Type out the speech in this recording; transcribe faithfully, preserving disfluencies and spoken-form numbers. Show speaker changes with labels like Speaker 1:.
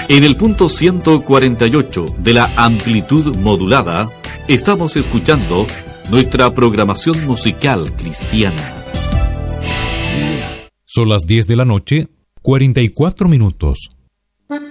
Speaker 1: En el punto ciento cuarenta y ocho de la amplitud modulada, estamos escuchando nuestra programación musical cristiana.
Speaker 2: Son las diez de la noche, cuarenta y cuatro minutos.